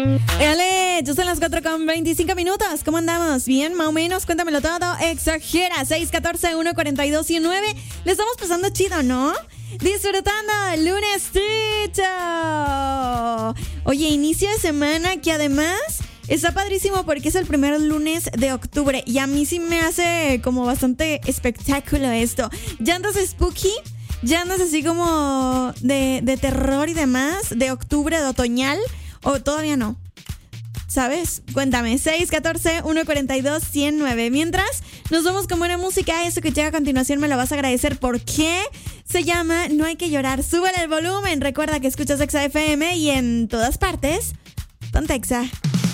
Dale, yo son las 4:25. ¿Cómo andamos? ¿Bien? Más o menos, cuéntamelo todo. Exagera, 614-142-109. Le estamos pasando chido, ¿no? Disfrutando el lunestito. Oye, inicio de semana que además está padrísimo porque es el primer lunes de octubre. Y a mí sí me hace como bastante espectáculo esto. ¿Ya andas spooky? ¿Ya andas así como de terror y demás? ¿De octubre, de otoñal? ¿O todavía no? ¿Sabes? Cuéntame, 614-142-109. Mientras, nos vamos con buena música. Eso que llega a continuación me lo vas a agradecer porque se llama No hay que llorar. Súbele el volumen. Recuerda que escuchas Exa FM y en todas partes, ponte Exa.